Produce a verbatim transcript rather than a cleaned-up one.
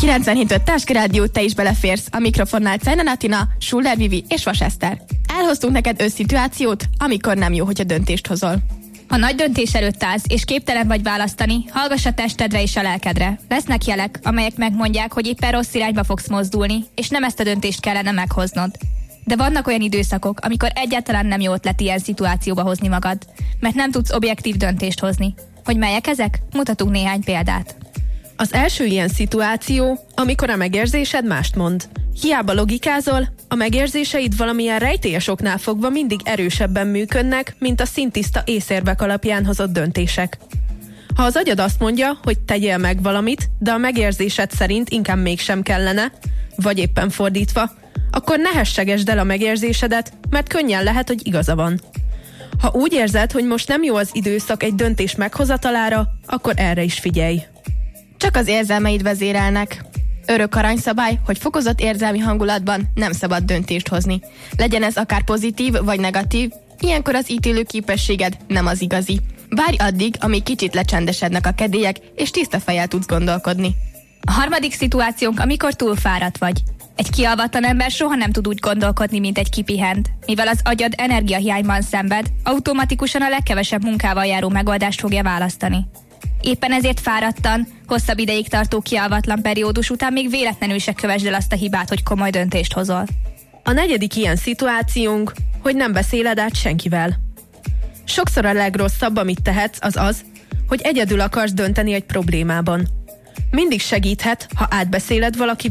kilencvenhét öt Táska Rádió, te is beleférsz. A mikrofonnál Czajna Natina, Schuller Vivi és Vas Eszter. Elhoztunk neked összituációt, amikor nem jó, hogyha döntést hozol. Ha nagy döntés előtt állsz, és képtelen vagy választani, hallgass a testedre és a lelkedre. Lesznek jelek, amelyek megmondják, hogy éppen rossz irányba fogsz mozdulni, és nem ezt a döntést kellene meghoznod. De vannak olyan időszakok, amikor egyáltalán nem jó ötlet ilyen szituációba hozni magad, mert nem tudsz objektív döntést hozni. Hogy melyek ezek? Mutatunk néhány példát. Az első ilyen szituáció, amikor a megérzésed mást mond. Hiába logikázol, a megérzéseid valamilyen rejtélyes oknál fogva mindig erősebben működnek, mint a szintiszta észérvek alapján hozott döntések. Ha az agyad azt mondja, hogy tegyél meg valamit, de a megérzésed szerint inkább mégsem kellene, vagy éppen fordítva, akkor ne hessegesd el a megérzésedet, mert könnyen lehet, hogy igaza van. Ha úgy érzed, hogy most nem jó az időszak egy döntés meghozatalára, akkor erre is figyelj. Csak az érzelmeid vezérelnek. Örök aranyszabály, hogy fokozott érzelmi hangulatban nem szabad döntést hozni. Legyen ez akár pozitív vagy negatív, ilyenkor az ítélő képességed nem az igazi. Várj addig, amíg kicsit lecsendesednek a kedélyek, és tiszta fejjel tudsz gondolkodni. A harmadik szituációnk, amikor túlfáradt vagy. Egy kialvatlan ember soha nem tud úgy gondolkodni, mint egy kipihent. Mivel az agyad energiahiányban szenved, automatikusan a legkevesebb munkával járó megoldást fogja választani. Éppen ezért fáradtan, hosszabb ideig tartó kialvatlan periódus után még véletlenül se kövesd el azt a hibát, hogy komoly döntést hozol. A negyedik ilyen szituációnk, hogy nem beszéled át senkivel. Sokszor a legrosszabb, amit tehetsz, az az, hogy egyedül akarsz dönteni egy problémában. Mindig segíthet, ha átbeszéled valakivel